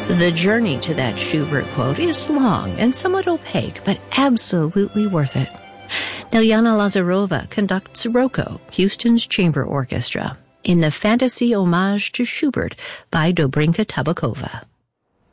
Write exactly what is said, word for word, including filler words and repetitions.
The journey to that Schubert quote is long and somewhat opaque, but absolutely worth it. Ilyana Lazarova conducts Rocco, Houston's chamber orchestra, in the fantasy homage to Schubert by Dobrinka Tabakova.